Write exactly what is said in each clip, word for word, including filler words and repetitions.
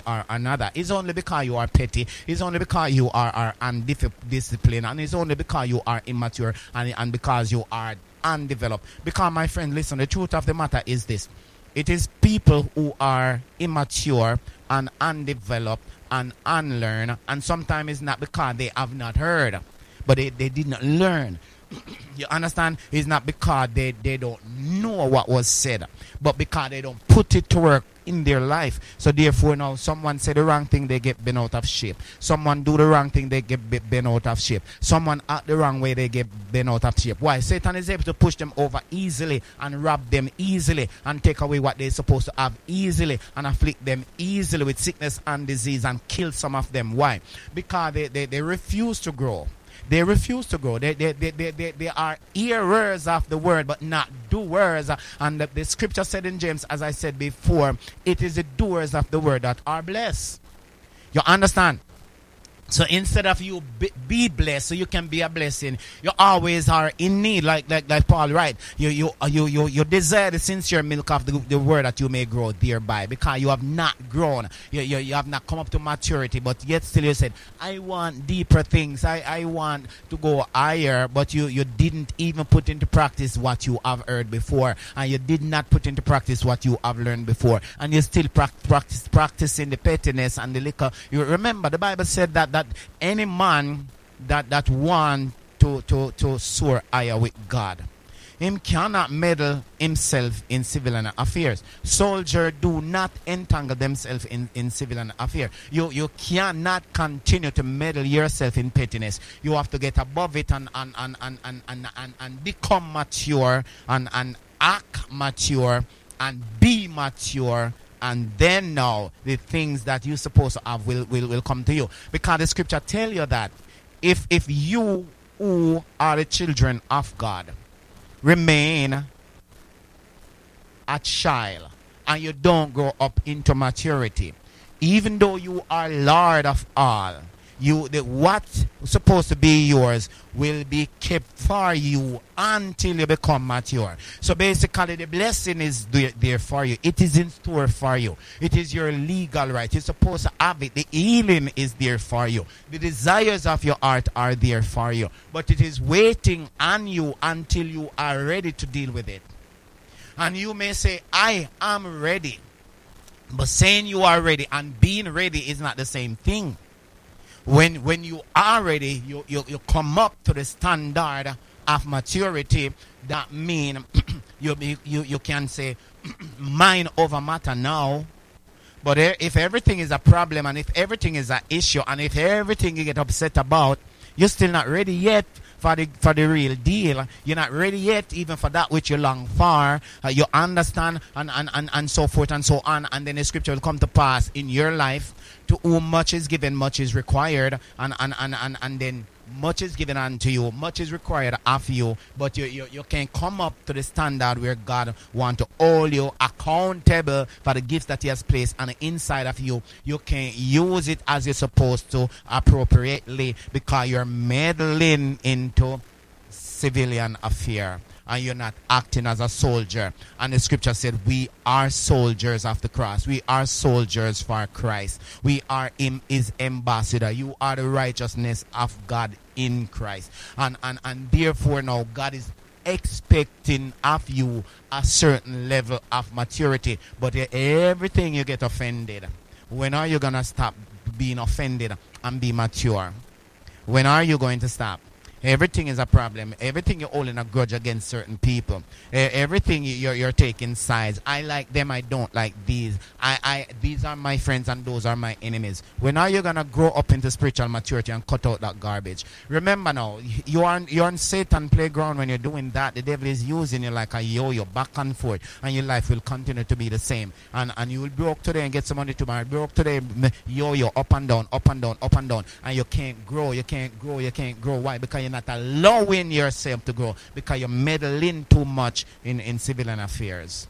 or another. It's only because you are petty. It's only because you are, are undisciplined. And it's only because you are immature and, and because you are undeveloped. Because, my friend, listen, the truth of the matter is this. It is people who are immature and undeveloped and unlearned. And sometimes it's not because they have not heard, but they, they did not learn. You understand? It's not because they, they don't know what was said, but because they don't put it to work in their life. So therefore now someone say the wrong thing, they get bent out of shape. Someone do the wrong thing, they get bent out of shape. Someone act the wrong way, they get bent out of shape. Why? Satan is able to push them over easily and rob them easily and take away what they're supposed to have easily and afflict them easily with sickness and disease and kill some of them. Why? Because they, they, they refuse to grow. They refuse to grow. They, they, they, they, they, they are hearers of the word, but not doers. And the, the scripture said in James, as I said before, it is the doers of the word that are blessed. You understand? So instead of you be, be blessed, so you can be a blessing, you always are in need, like like like Paul, right? You you you you, you desire the sincere milk of the, the word that you may grow thereby, because you have not grown, you, you you have not come up to maturity, but yet still you said, I want deeper things, I, I want to go higher, but you, you didn't even put into practice what you have heard before, and you did not put into practice what you have learned before, and you still practice practicing the pettiness and the liquor. You remember the Bible said that that any man that that want to, to, to soar higher with God, him cannot meddle himself in civilian affairs. Soldiers do not entangle themselves in, in civilian affairs. You you cannot continue to meddle yourself in pettiness. You have to get above it and and, and, and, and, and, and, and become mature and, and act mature and be mature. And then now the things that you're supposed to have will, will, will come to you. Because the scripture tell you that if if you who are the children of God remain a child and you don't grow up into maturity, even though you are Lord of all, you the what's supposed to be yours will be kept for you until you become mature. So basically the blessing is there, there for you. It is in store for you. It is your legal right. You're supposed to have it. The healing is there for you. The desires of your heart are there for you. But it is waiting on you until you are ready to deal with it. And you may say, I am ready. But saying you are ready and being ready is not the same thing. When when you are ready, you, you, you come up to the standard of maturity. That means you, you, you can say, mind over matter now. But if everything is a problem and if everything is an issue and if everything you get upset about, you're still not ready yet for the for the real deal. You're not ready yet even for that which you long for. Uh, you understand and, and, and, and so forth and so on. And then the scripture will come to pass in your life. To whom much is given, much is required. And, and, and, and, and then much is given unto you, much is required of you. But you, you, you can come up to the standard where God wants to hold you accountable for the gifts that he has placed on the inside of you. You can use it as you're supposed to appropriately because you're meddling into civilian affair. And you're not acting as a soldier. And the scripture said we are soldiers of the cross. We are soldiers for Christ. We are him, his ambassador. You are the righteousness of God in Christ. And, and, and therefore now God is expecting of you a certain level of maturity. But everything you get offended, when are you going to stop being offended and be mature? When are you going to stop? Everything is a problem. Everything you're holding a grudge against certain people. Everything you're, you're taking sides. I like them, I don't like these. I, I, these are my friends and those are my enemies. When are you going to grow up into spiritual maturity and cut out that garbage? Remember now, you are, you're on Satan's playground when you're doing that. The devil is using you like a yo-yo back and forth. And your life will continue to be the same. And, and you will broke today and get some money tomorrow. Broke today, yo-yo, up and down, up and down, up and down. And you can't grow, you can't grow, you can't grow. Why? Because you're not allowing yourself to grow, because you're meddling too much in, in civilian affairs.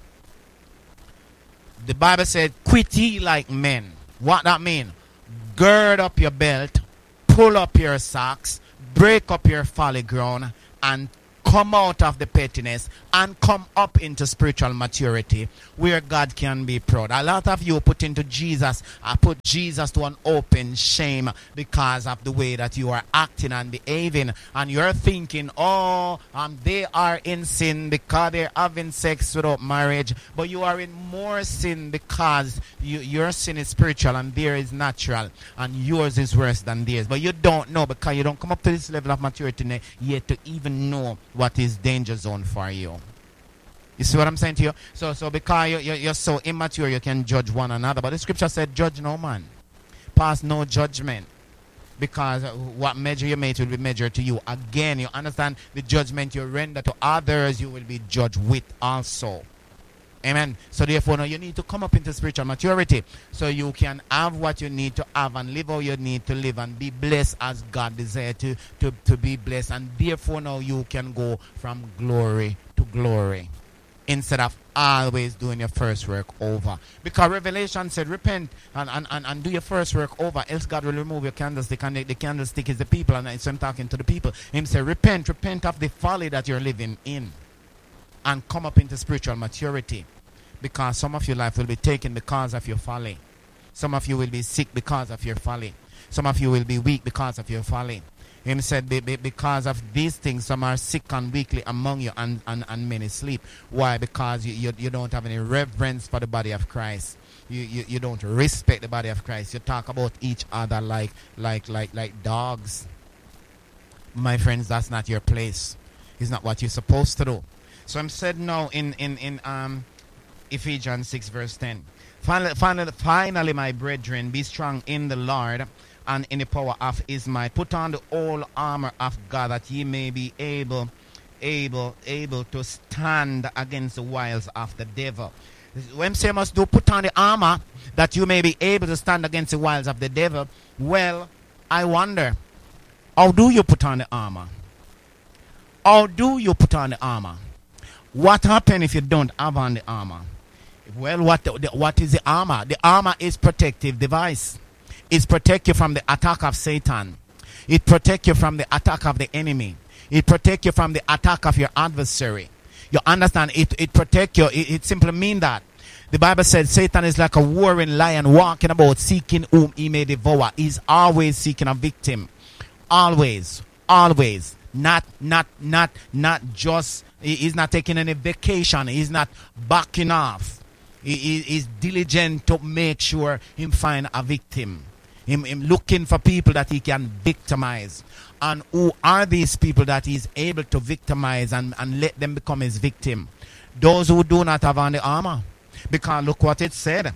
The Bible said, quit ye like men. What that mean? Gird up your belt, pull up your socks, break up your folly ground, and come out of the pettiness and come up into spiritual maturity where God can be proud. A lot of you put into Jesus, uh, put Jesus to an open shame because of the way that you are acting and behaving, and you're thinking, oh, um, they are in sin because they're having sex without marriage, but you are in more sin because you, your sin is spiritual and theirs is natural, and yours is worse than theirs. But you don't know because you don't come up to this level of maturity yet to even know what is danger zone for you. You see what I'm saying to you? So so because you, you, you're so immature, you can judge one another. But the scripture said, judge no man. Pass no judgment. Because what measure you make will be measured to you. Again, you understand, the judgment you render to others, you will be judged with also. Amen. So therefore, now you need to come up into spiritual maturity so you can have what you need to have and live how you need to live and be blessed as God desires to, to, to be blessed. And therefore, now you can go from glory to glory instead of always doing your first work over. Because Revelation said, repent and, and, and, and do your first work over, else God will remove your candlestick, and the, the candlestick is the people, and so I'm talking to the people. Him say, repent, repent of the folly that you're living in and come up into spiritual maturity, because some of your life will be taken because of your folly. Some of you will be sick because of your folly. Some of you will be weak because of your folly. Him said, be, be, because of these things, some are sick and weakly among you, and, and, and many sleep. Why? Because you, you, you don't have any reverence for the body of Christ. You, you, you don't respect the body of Christ. You talk about each other like, like, like, like dogs. My friends, that's not your place. It's not what you're supposed to do. So I'm said now in, in, in um, Ephesians six verse ten. Finally, finally, finally, my brethren, be strong in the Lord and in the power of his might. Put on the whole armor of God, that ye may be able, able, able to stand against the wiles of the devil. When say must do, put on the armor that you may be able to stand against the wiles of the devil. Well, I wonder, how do you put on the armor? How do you put on the armor? What happens if you don't have on the armor? Well, what the, what is the armor? The armor is protective device. It protects you from the attack of Satan. It protects you from the attack of the enemy. It protects you from the attack of your adversary. You understand? It it protects you. It, it simply means that. The Bible said Satan is like a warring lion walking about seeking whom he may devour. He's always seeking a victim. Always. Always. Not, not, not, not just, he's not taking any vacation. He's not backing off. He, he, he's diligent to make sure him find a victim. Him, him looking for people that he can victimize. And who are these people that he's able to victimize and, and let them become his victim? Those who do not have on the armor. Because look what it said.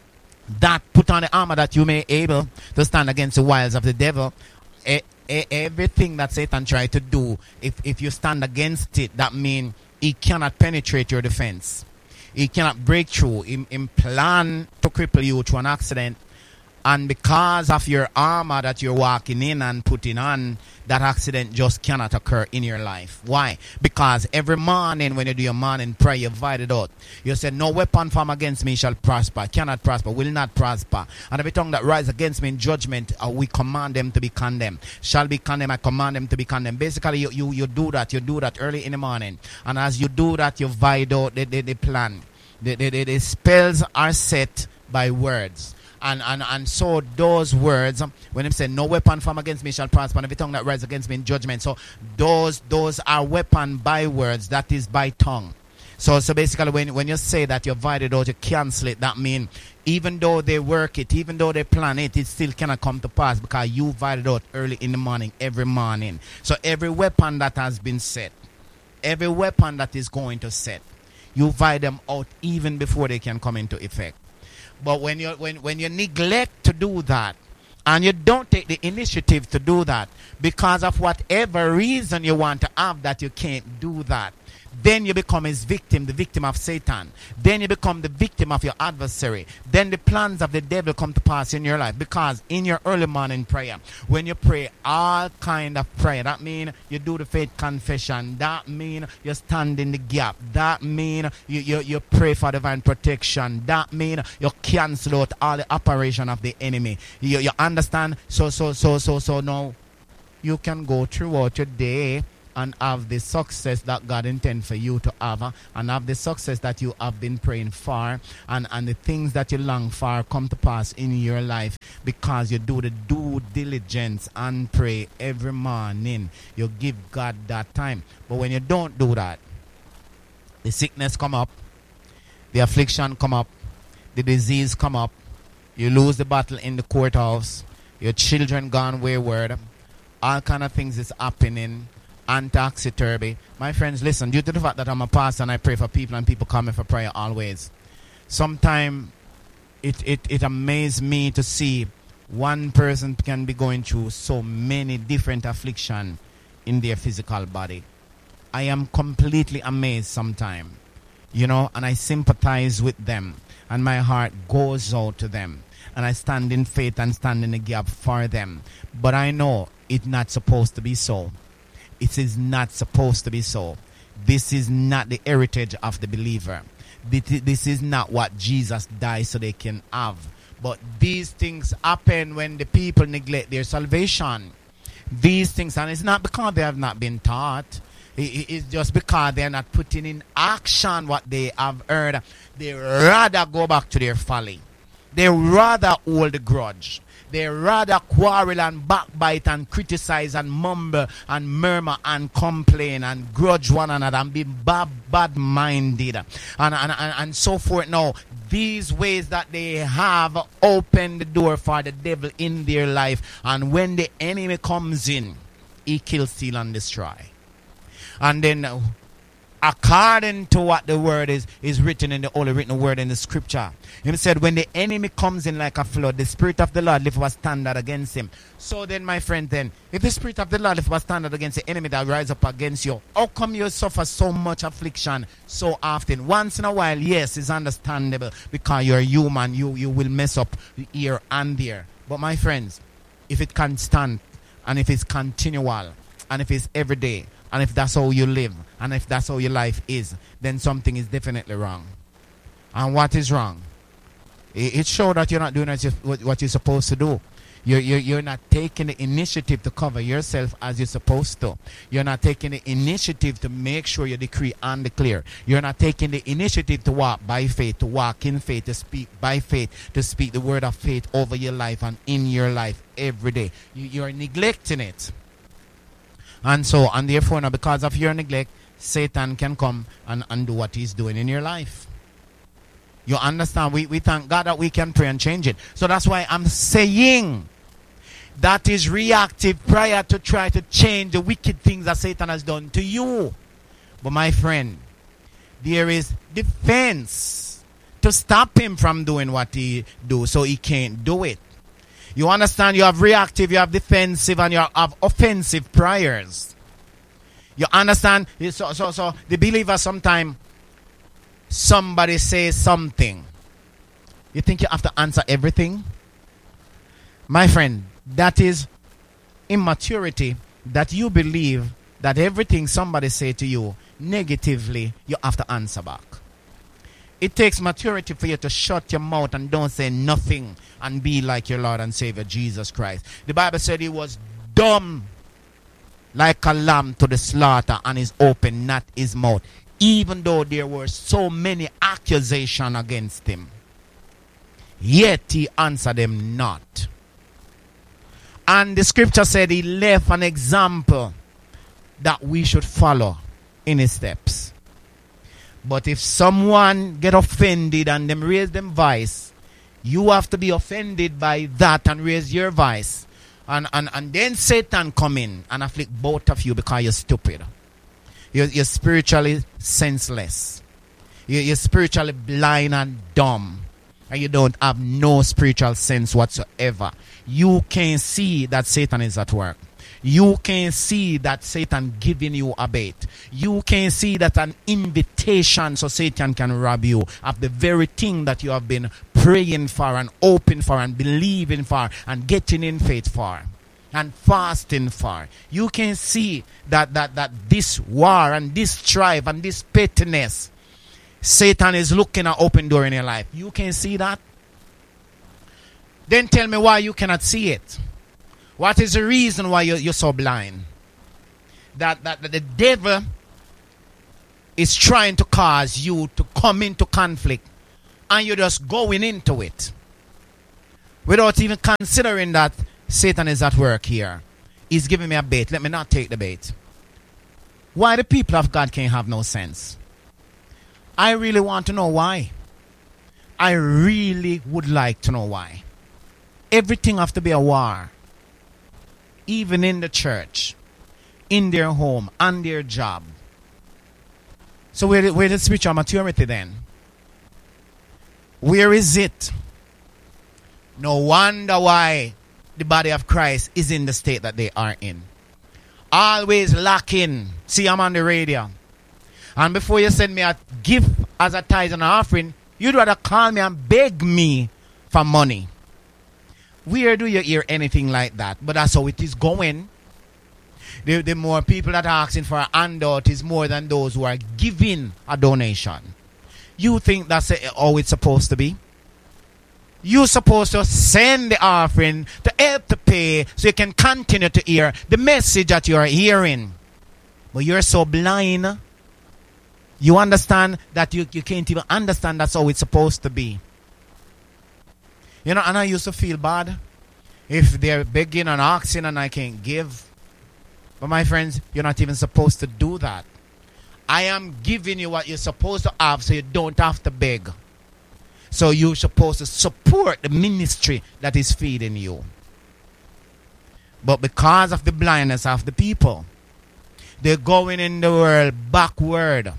That put on the armor that you may able to stand against the wiles of the devil. E- e- everything that Satan tried to do, if, if you stand against it, that means he cannot penetrate your defense. He cannot break through. He, he plan to cripple you through an accident. And because of your armor that you're walking in and putting on, that accident just cannot occur in your life. Why? Because every morning when you do your morning prayer, you divide it out. You said, no weapon formed against me shall prosper, cannot prosper, will not prosper. And every tongue that rises against me in judgment, uh, we command them to be condemned. Shall be condemned, I command them to be condemned. Basically, you, you, you do that. You do that early in the morning. And as you do that, you divide out the, the, the plan. The, the, the, the spells are set by words. And, and and so those words, when him say no weapon formed against me shall prosper, and every tongue that rises against me in judgment. So those those are weapon by words, that is by tongue. So so basically when, when you say that you divide it out, you cancel it, that means even though they work it, even though they plan it, it still cannot come to pass because you divide it out early in the morning, every morning. So every weapon that has been set, every weapon that is going to set, you divide them out even before they can come into effect. But when you when, when you neglect to do that, and you don't take the initiative to do that, because of whatever reason you want to have that you can't do that, then you become his victim, the victim of Satan. Then you become the victim of your adversary. Then the plans of the devil come to pass in your life. Because in your early morning prayer, when you pray all kind of prayer, that means you do the faith confession. That means you stand in the gap. That means you, you, you pray for divine protection. That means you cancel out all the operation of the enemy. You, you understand? So, so, so, so, so now you can go throughout your day and have the success that God intends for you to have, uh, and have the success that you have been praying for, and, and the things that you long for come to pass in your life because you do the due diligence and pray every morning. You give God that time. But when you don't do that, the sickness come up, the affliction come up, the disease come up, you lose the battle in the courthouse, your children gone wayward, all kind of things is happening, and topsy-turvy. My friends, listen, due to the fact that I'm a pastor and I pray for people and people come in for prayer always, sometimes it, it, it amazes me to see one person can be going through so many different afflictions in their physical body. I am completely amazed sometimes, you know, and I sympathize with them, and my heart goes out to them, and I stand in faith and stand in the gap for them. But I know it's not supposed to be so. It is not supposed to be so. This is not the heritage of the believer. This is not what Jesus died so they can have. But these things happen when the people neglect their salvation. These things, and it's not because they have not been taught. It's just because they're not putting in action what they have heard. They rather go back to their folly. They rather hold a grudge. They rather quarrel and backbite and criticize and mumble and murmur and complain and grudge one another and be bad, bad-minded and, and, and, and so forth. Now, these ways that they have opened the door for the devil in their life. And when the enemy comes in, he kills, steal, and destroy. And then, according to what the word is, is written in the Holy Written Word in the Scripture, he said, when the enemy comes in like a flood, the Spirit of the Lord lift up a standard against him. So then, my friend, then, if the Spirit of the Lord lift up a standard against the enemy that rise up against you, how come you suffer so much affliction so often? Once in a while, yes, it's understandable because you're human. You, you will mess up here and there. But my friends, if it constant, and if it's continual, and if it's every day, and if that's how you live, and if that's how your life is, then something is definitely wrong. And what is wrong? It, it shows that you're not doing what you're supposed to do. You're, you're, you're not taking the initiative to cover yourself as you're supposed to. You're not taking the initiative to make sure you decree and declare. You're not taking the initiative to walk by faith, to walk in faith, to speak by faith, to speak the word of faith over your life and in your life every day. You, you're neglecting it. And so, and therefore, now, because of your neglect, Satan can come and, and do what he's doing in your life. You understand? We, we thank God that we can pray and change it. So that's why I'm saying that is reactive prayer to try to change the wicked things that Satan has done to you. But my friend, there is defense to stop him from doing what he do, so he can't do it. You understand? You have reactive, you have defensive, and you have offensive prayers. You understand? So, so, so the believer, sometimes somebody says something. You think you have to answer everything? My friend, that is immaturity, that you believe that everything somebody say to you negatively, you have to answer back. It takes maturity for you to shut your mouth and don't say nothing and be like your Lord and Savior Jesus Christ. The Bible said he was dumb like a lamb to the slaughter, and is open not his mouth, even though there were so many accusations against him. Yet he answered them not. And the scripture said he left an example that we should follow in his steps. But if someone get offended and them raise them voice, you have to be offended by that and raise your voice. And, and, and then Satan come in and afflict both of you because you're stupid. You're, you're spiritually senseless. You're, you're spiritually blind and dumb. And you don't have no spiritual sense whatsoever. You can see that Satan is at work. You can see that Satan giving you a bait. You can see that an invitation so Satan can rob you of the very thing that you have been praying for and hoping for and believing for and getting in faith for and fasting for. You can see that, that, that this war and this strife and this pettiness, Satan is looking at open door in your life. You can see that? Then tell me why you cannot see it. What is the reason why you're, you're so blind? that, that, that the devil is trying to cause you to come into conflict, and you're just going into it without even considering that Satan is at work here. He's giving me a bait. Let me not take the bait. Why the people of God can't have no sense? I really want to know why. I really would like to know why. Everything have to be a war. Even in the church, in their home, on their job. So where, where the spiritual maturity then? Where is it? No wonder why the body of Christ is in the state that they are in. Always lacking. See, I'm on the radio. And before you send me a gift as a tithe and an offering, you'd rather call me and beg me for money. Where do you hear anything like that? But that's how it is going. The, the more people that are asking for a handout is more than those who are giving a donation. You think that's how it's supposed to be? You're supposed to send the offering to help to pay so you can continue to hear the message that you are hearing. But you're so blind. You understand that you, you can't even understand that's how it's supposed to be. You know, and I used to feel bad if they're begging and asking and I can't give. But my friends, you're not even supposed to do that. I am giving you what you're supposed to have so you don't have to beg. So you're supposed to support the ministry that is feeding you. But because of the blindness of the people, they're going in the world backward.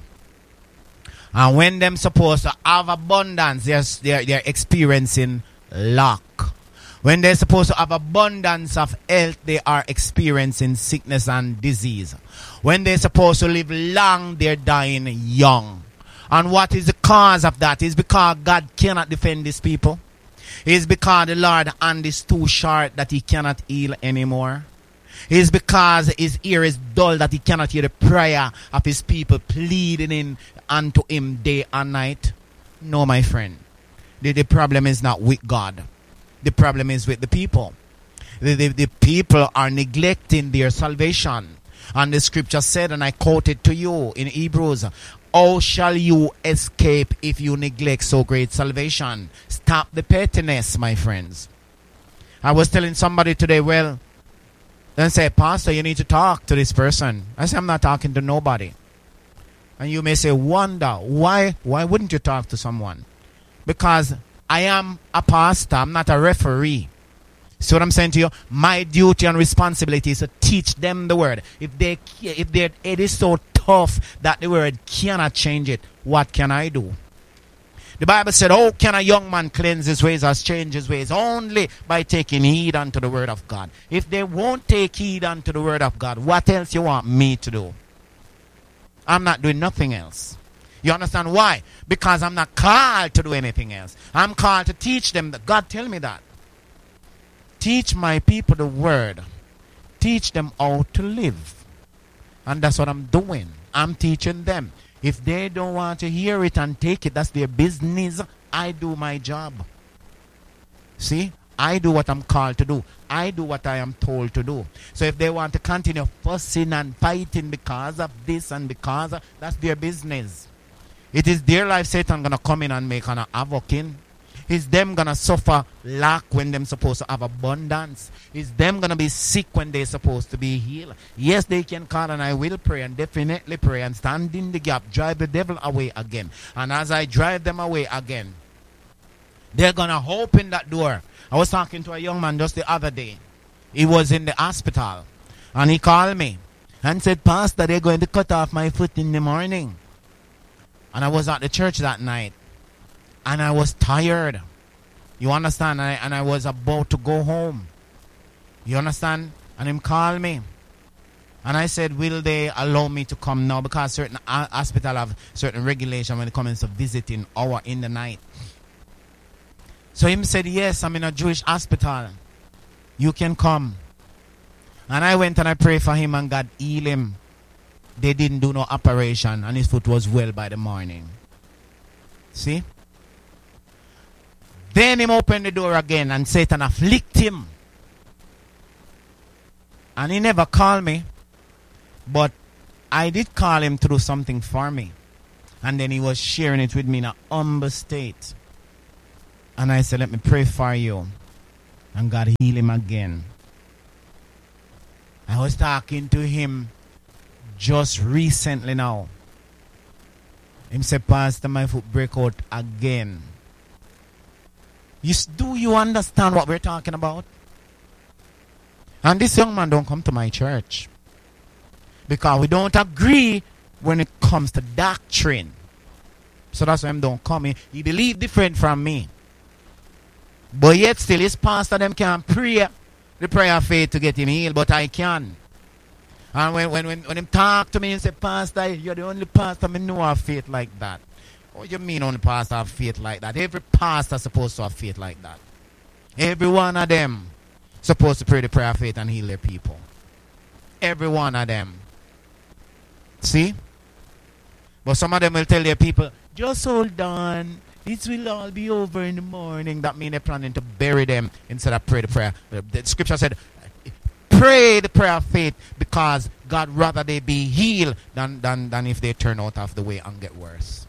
And when them supposed to have abundance, they're, they're, they're experiencing lack. When they're supposed to have abundance of health, they are experiencing sickness and disease. When they're supposed to live long, they're dying young. And what is the cause of that? It's because God cannot defend these people. It's because the Lord's hand is too short that he cannot heal anymore. It's because his ear is dull that he cannot hear the prayer of his people pleading in unto him day and night. No, my friend. The, the problem is not with God. The problem is with the people. The, the, the people are neglecting their salvation. And the scripture said, and I quote it to you in Hebrews, how shall you escape if you neglect so great salvation? Stop the pettiness, my friends. I was telling somebody today, well, then say, Pastor, you need to talk to this person. I say, I'm not talking to nobody. And you may say, wonder, why, why wouldn't you talk to someone? Because I am a pastor, I'm not a referee. See what I'm saying to you? My duty and responsibility is to teach them the word. If they, if they, it is so tough that the word cannot change it, what can I do? The Bible said, how can a young man cleanse his ways or change his ways? Only by taking heed unto the word of God. If they won't take heed unto the word of God, what else you want me to do? I'm not doing nothing else. You understand why? Because I'm not called to do anything else. I'm called to teach them. That God tell me that. Teach my people the word. Teach them how to live. And that's what I'm doing. I'm teaching them. If they don't want to hear it and take it, that's their business. I do my job. See? I do what I'm called to do. I do what I am told to do. So if they want to continue fussing and fighting because of this and because of, that's their business. It is their life Satan going to come in and make an havoc in. Is them going to suffer lack when them supposed to have abundance? Is them going to be sick when they're supposed to be healed? Yes, they can call and I will pray and definitely pray and stand in the gap, drive the devil away again. And as I drive them away again, they're going to open that door. I was talking to a young man just the other day. He was in the hospital and he called me and said, Pastor, they're going to cut off my foot in the morning. And I was at the church that night. And I was tired. You understand? And I, and I was about to go home. You understand? And him called me. And I said, will they allow me to come now? Because certain uh, hospital have certain regulation when it comes to visiting hour in the night. So him said, yes, I'm in a Jewish hospital. You can come. And I went and I prayed for him and God healed him. They didn't do no operation and his foot was well by the morning. See? Then him opened the door again and Satan afflict him. And he never called me. But I did call him to do something for me. And then he was sharing it with me in a humble state. And I said, let me pray for you. And God heal him again. I was talking to him just recently now. Him said, Pastor, my foot break out again. You, do you understand what we're talking about? And this young man don't come to my church. Because we don't agree when it comes to doctrine. So that's why him don't come in. He believe different from me. But yet still his pastor them can pray the prayer of faith to get him healed. But I can. And when when when, when him talk to me and say, Pastor, you're the only pastor I know of faith like that. What you mean only pastor have faith like that? Every pastor supposed to have faith like that. Every one of them supposed to pray the prayer of faith and heal their people. Every one of them. See? But some of them will tell their people, just hold on. It will all be over in the morning. That means they're planning to bury them instead of pray the prayer. The scripture said, pray the prayer of faith because God rather they be healed than, than, than if they turn out of the way and get worse.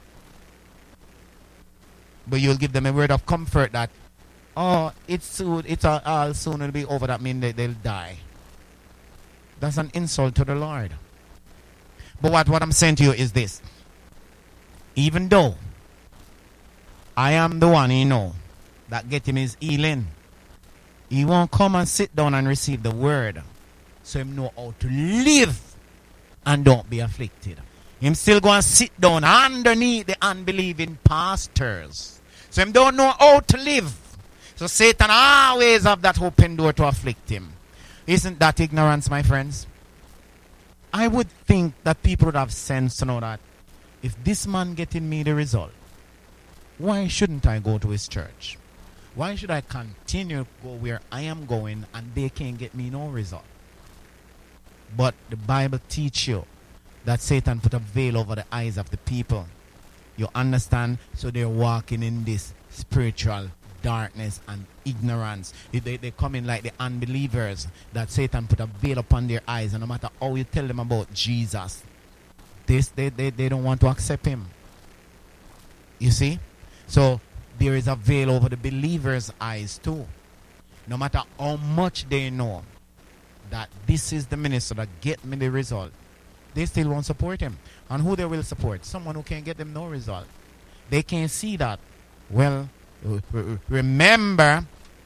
But you'll give them a word of comfort that, oh, it's soon, it's all, all soon will be over. That means they, they'll die. That's an insult to the Lord. But what, what I'm saying to you is this. Even though I am the one, you know, that get him his healing, he won't come and sit down and receive the word. So him know how to live and don't be afflicted. Him still go and sit down underneath the unbelieving pastors. So him don't know how to live. So Satan always have that open door to afflict him. Isn't that ignorance, my friends? I would think that people would have sense to know that if this man getting me the result, why shouldn't I go to his church? Why should I continue to go where I am going and they can't get me no result? But the Bible teach you that Satan put a veil over the eyes of the people. You understand? So they're walking in this spiritual darkness and ignorance. They, they, they come in like the unbelievers that Satan put a veil upon their eyes, and no matter how you tell them about Jesus, this they, they, they don't want to accept him. You see? So there is a veil over the believers' eyes too. No matter how much they know that this is the minister that get me the result, they still won't support him. And who they will support? Someone who can't get them no result. They can't see that. Well, remember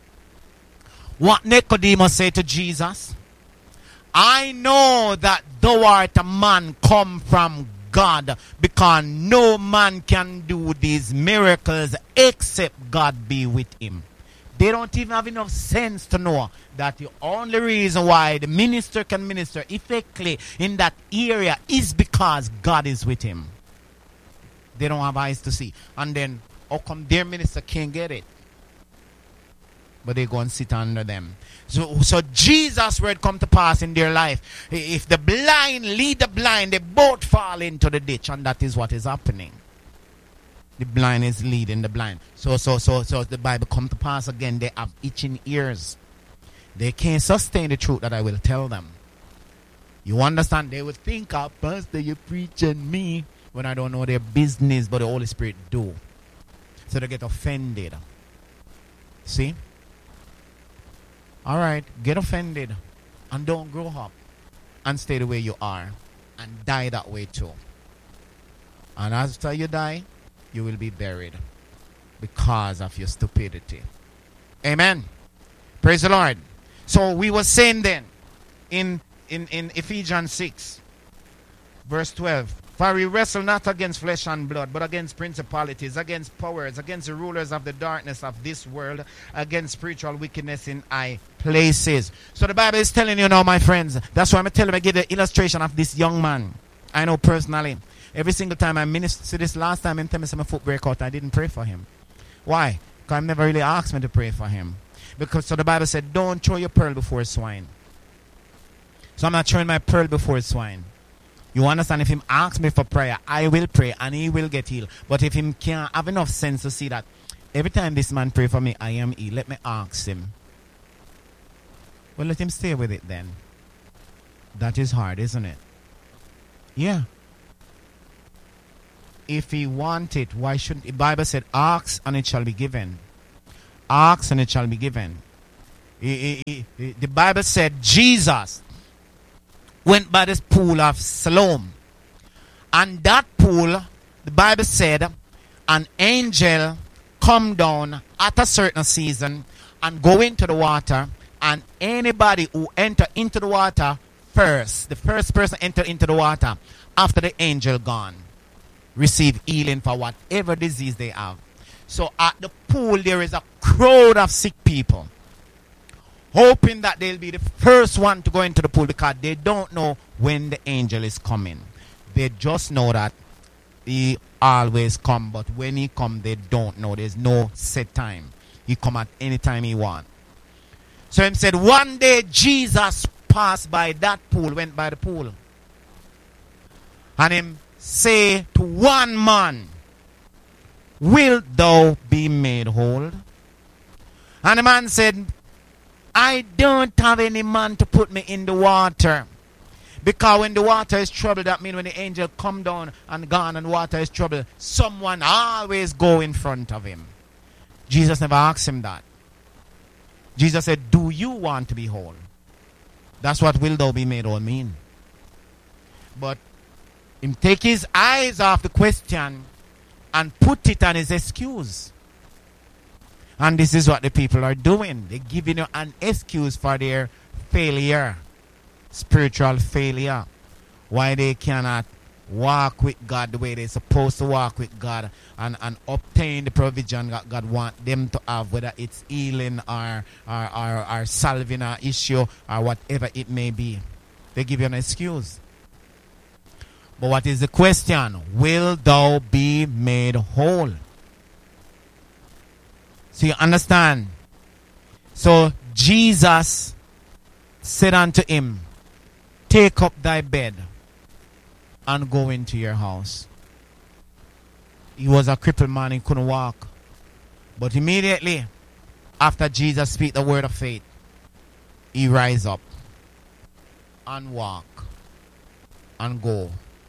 what Nicodemus said to Jesus. I know that thou art a man come from God, because no man can do these miracles except God be with him. They don't even have enough sense to know that the only reason why the minister can minister effectively in that area is because God is with him. They don't have eyes to see. And then how come their minister can't get it? But they go and sit under them. So, so Jesus' word come to pass in their life. If the blind lead the blind, they both fall into the ditch, and that is what is happening. The blind is leading the blind. So, so, so, so the Bible come to pass again. They have itching ears. They can't sustain the truth that I will tell them. You understand? They would think, oh, Pastor, you're preaching me when I don't know their business, but the Holy Spirit do. So they get offended. See? All right, get offended and don't grow up and stay the way you are and die that way too. And after you die, you will be buried because of your stupidity. Amen. Praise the Lord. So we were saying then in, in, in Ephesians six, verse twelve, for we wrestle not against flesh and blood, but against principalities, against powers, against the rulers of the darkness of this world, against spiritual wickedness in high places. So the Bible is telling you now, my friends. That's why I'm telling you, I give the illustration of this young man. I know personally. Every single time I minister, see this last time, I tell me my foot break out, I didn't pray for him. Why? Because I've never really asked me to pray for him. Because so the Bible said, don't throw your pearl before swine. So I'm not throwing my pearl before swine. You understand? If him asks me for prayer, I will pray and he will get healed. But if him can't have enough sense to see that every time this man pray for me, I am healed, let me ask him. Well, let him stay with it then. That is hard, isn't it? Yeah. If he want it, why shouldn't the Bible said, ask and it shall be given. Ask and it shall be given. He, he, he, the Bible said Jesus went by this pool of Siloam. And that pool, the Bible said, an angel come down at a certain season and go into the water, and anybody who enter into the water first, the first person enter into the water after the angel gone, receive healing for whatever disease they have. So at the pool there is a crowd of sick people, hoping that they'll be the first one to go into the pool, because they don't know when the angel is coming. They just know that he always come, but when he come, they don't know. There's no set time. He come at any time he want. So he said, one day Jesus passed by that pool, went by the pool, and him say to one man, wilt thou be made whole? And the man said, I don't have any man to put me in the water. Because when the water is troubled, that means when the angel come down and gone and water is troubled, someone always go in front of him. Jesus never asked him that. Jesus said, do you want to be whole? That's what will thou be made whole mean. But him take his eyes off the question and put it on his excuse. And this is what the people are doing. They're giving you an excuse for their failure. Spiritual failure. Why they cannot walk with God the way they're supposed to walk with God, and, and obtain the provision that God wants them to have, whether it's healing or, or, or, or solving an issue or whatever it may be. They give you an excuse. But what is the question? Will thou be made whole? So you understand? So Jesus said unto him, take up thy bed and go into your house. He was a crippled man, he couldn't walk. But immediately after Jesus speak the word of faith, he rise up and walk and go.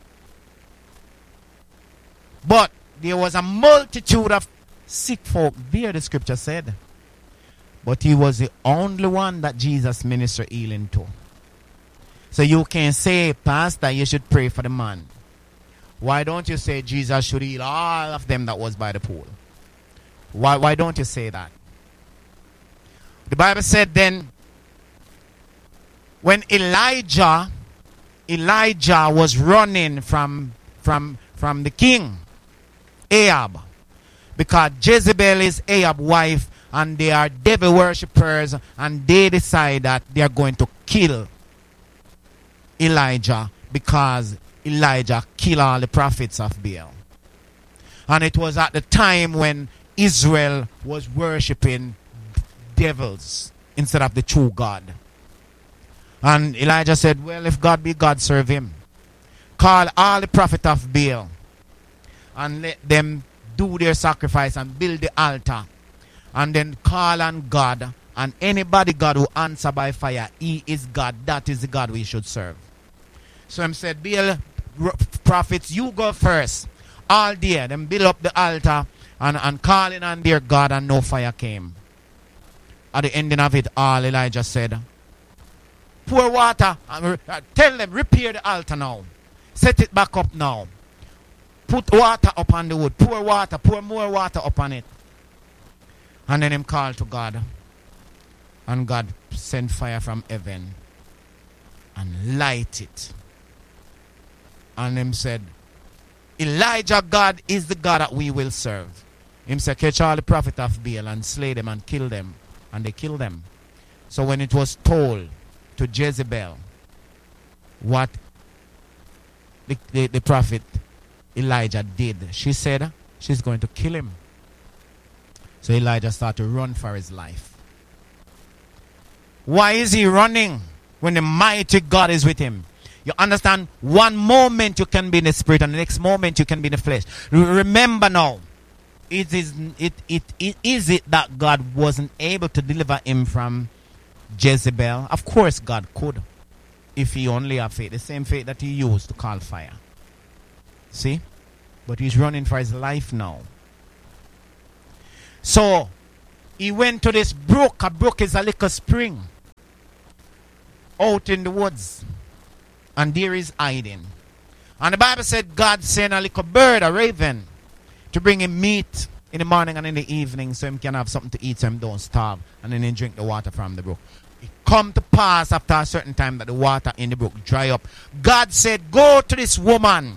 But there was a multitude of sick folk there, the scripture said. But he was the only one that Jesus ministered healing to. So you can say, Pastor, you should pray for the man. Why don't you say Jesus should heal all of them that was by the pool? Why, why don't you say that? The Bible said then, when Elijah, Elijah was running from, from, from the king, Ahab, because Jezebel is Ahab's wife, and they are devil worshippers, and they decide that they are going to kill Elijah because Elijah killed all the prophets of Baal. And it was at the time when Israel was worshipping devils instead of the true God. And Elijah said, well, if God be God, serve him. Call all the prophets of Baal and let them do their sacrifice and build the altar. And then call on God, and anybody God who answer by fire, he is God. That is the God we should serve. So him said, Baal prophets, you go first. All day, them build up the altar and, and calling on their God, and no fire came. At the ending of it all, Elijah said, pour water, and tell them, repair the altar now. Set it back up now. Put water upon the wood. Pour water, pour more water upon it. And then him called to God. And God sent fire from heaven and light it. And him said, Elijah God is the God that we will serve. Him said, catch all the prophets of Baal and slay them and kill them. And they killed them. So when it was told to Jezebel what the, the, the prophet Elijah did, she said she's going to kill him. So Elijah started to run for his life. Why is he running when the mighty God is with him? You understand? One moment you can be in the spirit, and the next moment you can be in the flesh. Remember now, it is it, it, it is it that God wasn't able to deliver him from Jezebel? Of course God could. if he only have faith. The same faith that he used to call fire. See? But he's running for his life now. So, he went to this brook. A brook is a little spring. Out in the woods. And there is hiding. And the Bible said God sent a little bird, a raven, to bring him meat in the morning and in the evening so he can have something to eat so he don't starve. And then he drink the water from the brook. It come to pass after a certain time that the water in the brook dry up. God said, go to this woman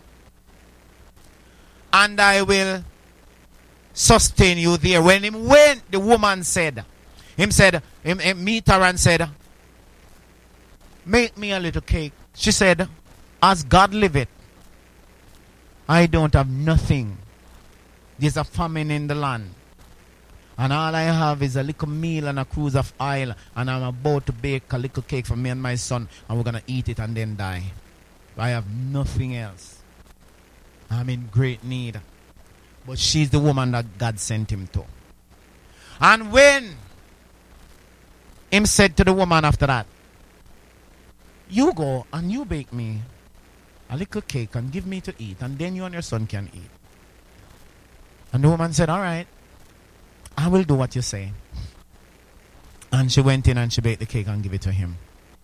and I will sustain you there. When he went, the woman said, him said, him, him meet her and said, make me a little cake. She said, as God liveth, I don't have nothing. There's a famine in the land. And all I have is a little meal and a cruise of oil. And I'm about to bake a little cake for me and my son. And we're going to eat it and then die. I have nothing else. I'm in great need. But she's the woman that God sent him to. And when him said to the woman after that, you go and you bake me a little cake and give me to eat. And then you and your son can eat. And the woman said, all right, I will do what you say. And she went in and she baked the cake and gave it to him.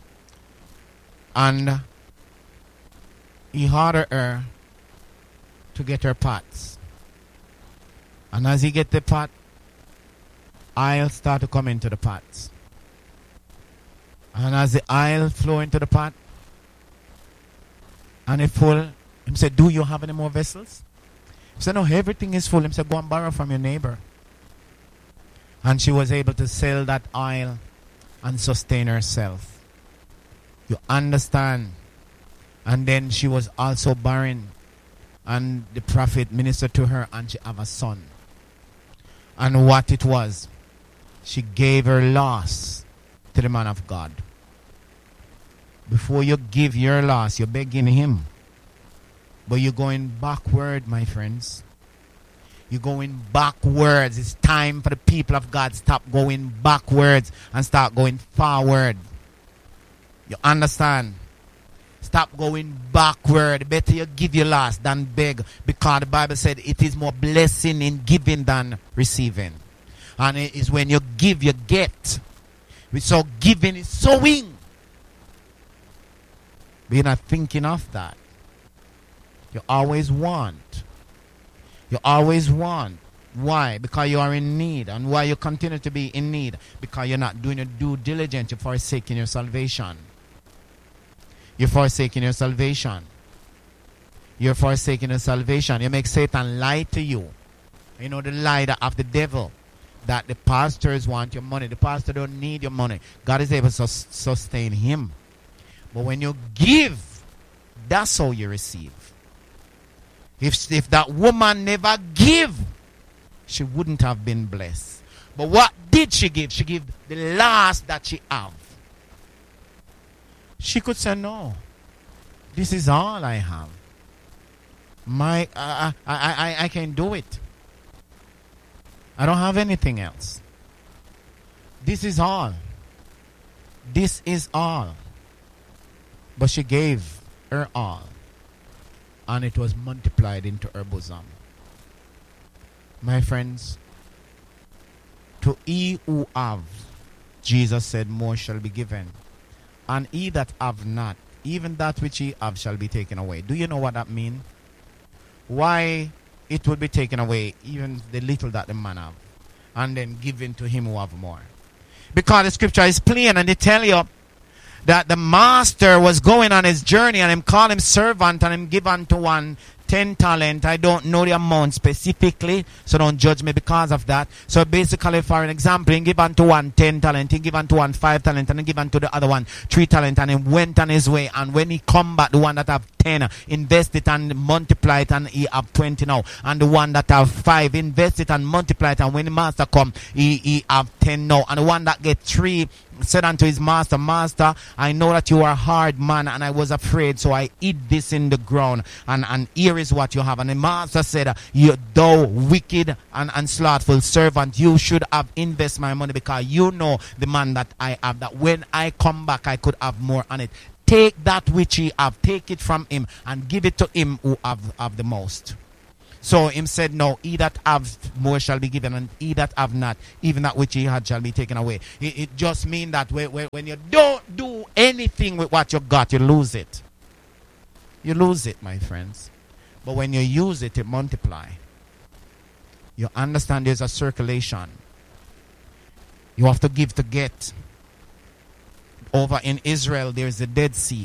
And he ordered her to get her pots. And as he get the pot, oil start to come into the pots. And as the oil flow into the pot, and it full, he said, do you have any more vessels? He said, no, everything is full. He said, go and borrow from your neighbor. And she was able to sell that oil and sustain herself. You understand? And then she was also barren. And the prophet ministered to her and she have a son. And what it was, she gave her loss to the man of God. Before you give your loss, you're begging him. But you're going backward, my friends. You're going backwards. It's time for the people of God stop going backwards and start going forward. You understand? Stop going backward. Better you give your last than beg. Because the Bible said it is more blessing in giving than receiving. And it is when you give, you get. So giving is sowing. But you're not thinking of that. You always want. You always want. Why? Because you are in need. And why you continue to be in need? Because you're not doing your due diligence. You're forsaking your salvation. You're forsaking your salvation. You're forsaking your salvation. You make Satan lie to you. You know the lie of the devil. That the pastors want your money. The pastor don't need your money. God is able to sustain him. But when you give, that's how you receive. If, if that woman never give, she wouldn't have been blessed. But what did she give? She gave the last that she have. She could say, no, this is all I have. My, uh, I, I, I, I can do it. I don't have anything else. This is all. This is all. But she gave her all. And it was multiplied into her bosom. My friends, to he who have, Jesus said, more shall be given. And he that have not, even that which he have shall be taken away. Do you know what that means? Why it will be taken away, even the little that the man have, and then given to him who have more? Because the scripture is plain, and they tell you that the master was going on his journey, and him call him servant, and him give unto one ten talent. I don't know the amount specifically, so don't judge me because of that. So basically, for an example, he give unto one ten talent, he give unto one five talent, and he give unto the other one three talent, and he went on his way. And when he come back, the one that have ten, invest it and multiply it, and he have twenty now. And the one that have five, invest it and multiply it, and when the master come, he, he have ten now. And the one that get three said unto his master, Master, I know that you are a hard man, and I was afraid, so I hid this in the ground, and, and here is what you have. And the master said, you thou wicked and, and slothful servant, you should have invest my money, because you know the man that I have, that when I come back I could have more on it. take that which ye have, take it from him, and give it to him who have, have the most. So him said, no, he that have more shall be given, and he that have not, even that which he had shall be taken away. It, it just means that when, when you don't do anything with what you got, you lose it. You lose it, my friends. But when you use it, it multiply. You understand there's a circulation. You have to give to get. Over in Israel, there is the Dead Sea.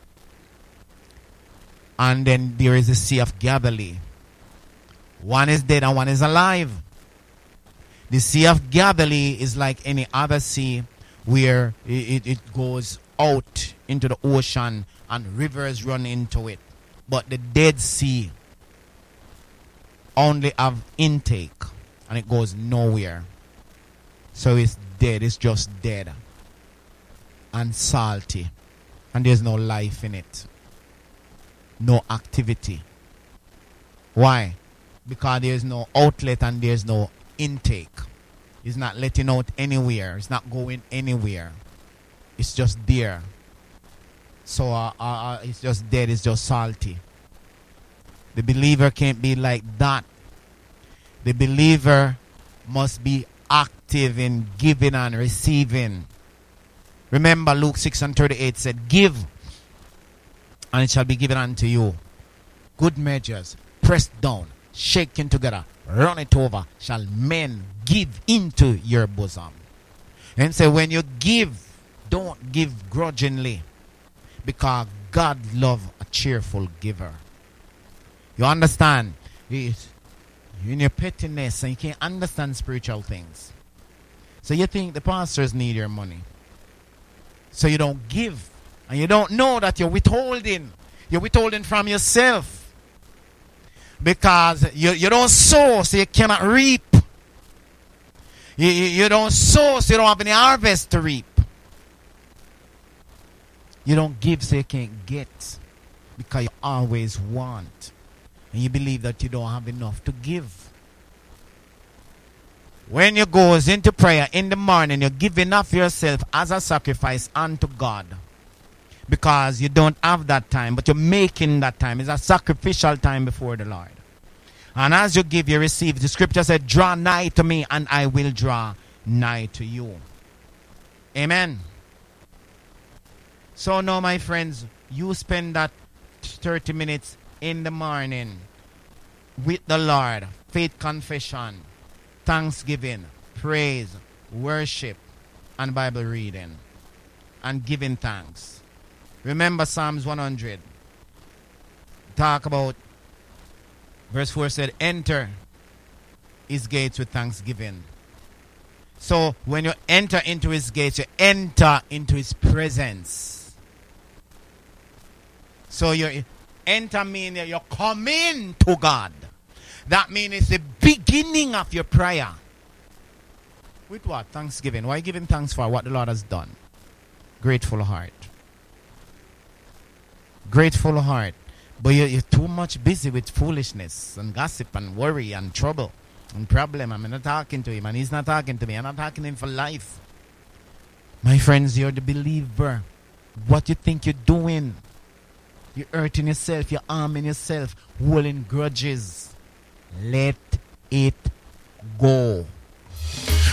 And then there is the Sea of Galilee. One is dead and one is alive. The Sea of Galilee is like any other sea where it, it, it goes out into the ocean and rivers run into it. But the Dead Sea only have intake and it goes nowhere. So it's dead. It's just dead and salty. And there's no life in it. No activity. Why? Because there's no outlet and there's no intake. It's not letting out anywhere. It's not going anywhere. It's just there. So uh, uh, uh, it's just dead. It's just salty. The believer can't be like that. The believer must be active in giving and receiving. Remember Luke six and thirty-eight said, give and it shall be given unto you. Good measures, pressed down, shaken together, run it over, shall men give into your bosom. And so when you give, don't give grudgingly, because God loves a cheerful giver. You understand? You're in your pettiness and you can't understand spiritual things. So you think the pastors need your money. So you don't give. And you don't know that you're withholding. You're withholding from yourself. Because you, you don't sow, so you cannot reap. You, you, you don't sow, so you don't have any harvest to reap. You don't give, so you can't get. Because you always want. And you believe that you don't have enough to give. When you go into prayer in the morning, you're giving up yourself as a sacrifice unto God. Because you don't have that time, but you're making that time. It's a sacrificial time before the Lord. And as you give, you receive. The scripture said, draw nigh to me, and I will draw nigh to you. Amen. So now, my friends, you spend that thirty minutes in the morning with the Lord. Faith confession, thanksgiving, praise, worship, and Bible reading. And giving thanks. Remember Psalms one hundred. Talk about, verse four said, enter his gates with thanksgiving. So when you enter into his gates, you enter into his presence. So you enter means you're coming to God. That means it's the beginning of your prayer. With what? Thanksgiving. Why giving thanks for what the Lord has done? Grateful heart. Grateful heart. But you're, you're too much busy with foolishness and gossip and worry and trouble and problem. I'm not talking to him and he's not talking to me. I'm not talking to him for life. My friends, you're the believer. What you think you're doing? You're hurting yourself. You're harming yourself. Holding grudges. Let it go.